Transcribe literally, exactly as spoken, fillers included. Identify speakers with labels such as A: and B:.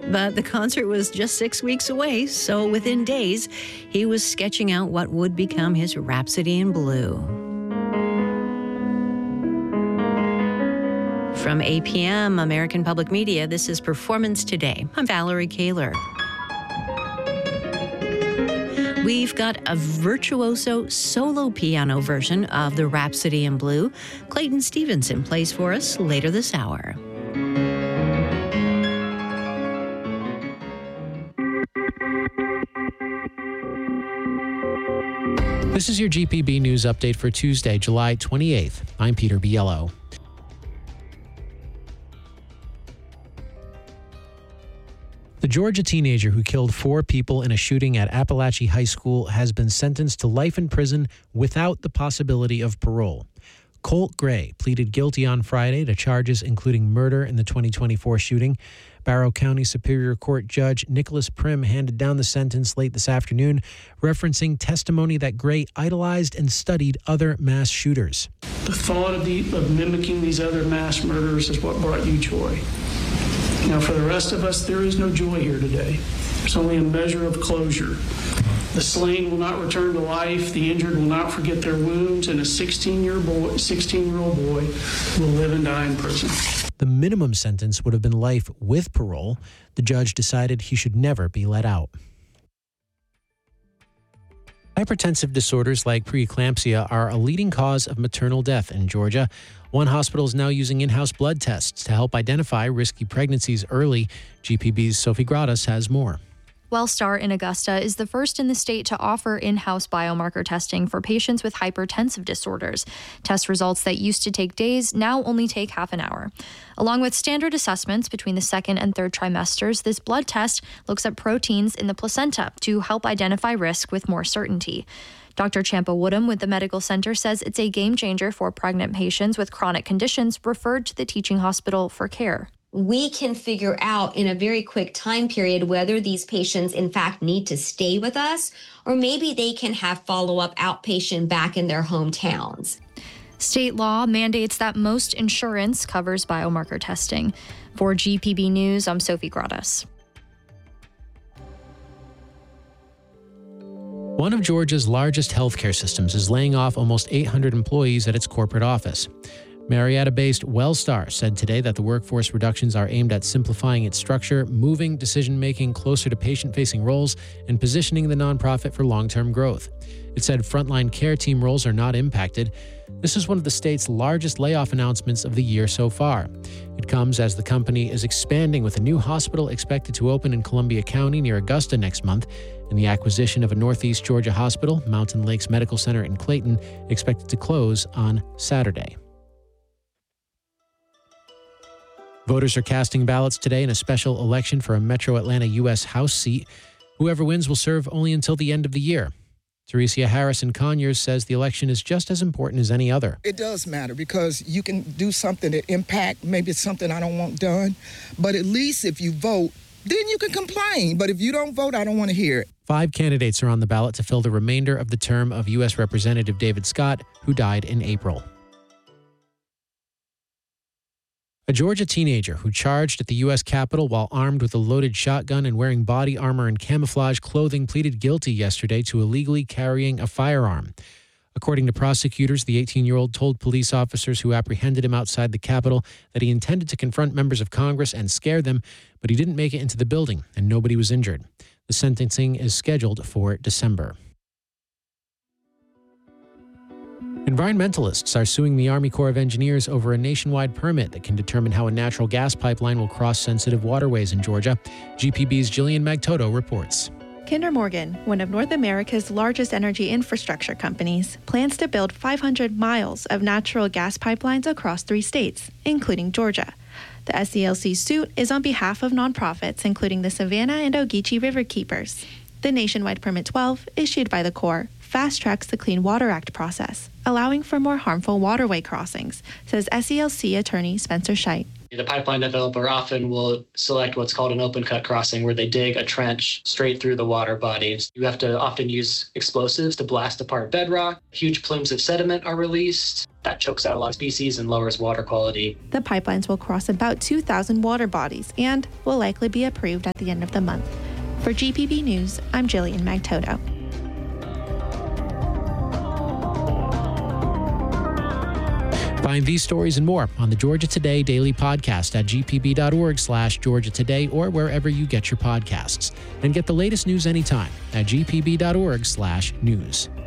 A: But the concert was just six weeks away, so within days, he was sketching out what would become his Rhapsody in Blue. From A P M, American Public Media, this is Performance Today. I'm Valerie Kaler. We've got a virtuoso solo piano version of the Rhapsody in Blue. Clayton Stevenson plays for us later this hour.
B: This is your G P B News Update for Tuesday, July twenty-eighth. I'm Peter Biello. The Georgia teenager who killed four people in a shooting at Appalachia High School has been sentenced to life in prison without the possibility of parole. Colt Gray pleaded guilty on Friday to charges including murder in the twenty twenty-four shooting. Barrow County Superior Court Judge Nicholas Prim handed down the sentence late this afternoon, referencing testimony that Gray idolized and studied other mass shooters.
C: The thought of, the, of mimicking these other mass murders is what brought you joy. Now, for the rest of us, there is no joy here today. There's only a measure of closure. The slain will not return to life, the injured will not forget their wounds, and a sixteen-year-old boy, sixteen-year-old boy will live and die in prison.
B: The minimum sentence would have been life with parole. The judge decided he should never be let out. Hypertensive disorders like preeclampsia are a leading cause of maternal death in Georgia. One hospital is now using in-house blood tests to help identify risky pregnancies early. G P B's Sophie Gradas has more.
D: Wellstar in Augusta is the first in the state to offer in-house biomarker testing for patients with hypertensive disorders. Test results that used to take days now only take half an hour. Along with standard assessments between the second and third trimesters, this blood test looks at proteins in the placenta to help identify risk with more certainty. Doctor Champa Woodham with the medical center says it's a game changer for pregnant patients with chronic conditions referred to the teaching hospital for care.
E: We can figure out in a very quick time period whether these patients in fact need to stay with us, or maybe they can have follow-up outpatient back in their hometowns.
D: State law mandates that most insurance covers biomarker testing. For G P B News, I'm Sophie Gradas.
B: One of Georgia's largest healthcare systems is laying off almost eight hundred employees at its corporate office. Marietta-based Wellstar said today that the workforce reductions are aimed at simplifying its structure, moving decision-making closer to patient-facing roles, and positioning the nonprofit for long-term growth. It said frontline care team roles are not impacted. This is one of the state's largest layoff announcements of the year so far. It comes as the company is expanding with a new hospital expected to open in Columbia County near Augusta next month, and the acquisition of a Northeast Georgia hospital, Mountain Lakes Medical Center in Clayton, expected to close on Saturday. Voters are casting ballots today in a special election for a Metro Atlanta U S House seat. Whoever wins will serve only until the end of the year. Teresia Harrison Conyers says the election is just as important as any other.
F: It does matter because you can do something that impact, maybe it's something I don't want done, but at least if you vote, then you can complain. But if you don't vote, I don't want to hear it.
B: Five candidates are on the ballot to fill the remainder of the term of U S Representative David Scott, who died in April. A Georgia teenager who charged at the U S Capitol while armed with a loaded shotgun and wearing body armor and camouflage clothing pleaded guilty yesterday to illegally carrying a firearm. According to prosecutors, the eighteen-year-old told police officers who apprehended him outside the Capitol that he intended to confront members of Congress and scare them, but he didn't make it into the building and nobody was injured. The sentencing is scheduled for December. Environmentalists are suing the Army Corps of Engineers over a nationwide permit that can determine how a natural gas pipeline will cross sensitive waterways in Georgia. G P B's Jillian Magtoto reports.
G: Kinder Morgan, one of North America's largest energy infrastructure companies, plans to build five hundred miles of natural gas pipelines across three states, including Georgia. The S E L C suit is on behalf of nonprofits, including the Savannah and Ogeechee River Keepers. The nationwide Permit twelve, issued by the Corps, fast-tracks the Clean Water Act process, allowing for more harmful waterway crossings, says S E L C attorney Spencer Scheidt.
H: The pipeline developer often will select what's called an open cut crossing, where they dig a trench straight through the water body. You have to often use explosives to blast apart bedrock. Huge plumes of sediment are released. That chokes out a lot of species and lowers water quality.
G: The pipelines will cross about two thousand water bodies and will likely be approved at the end of the month. For G P B News, I'm Jillian Magtoto.
B: Find these stories and more on the Georgia Today Daily Podcast at gpb.org slash Georgia Today or wherever you get your podcasts. And get the latest news anytime at gpb.org slash news.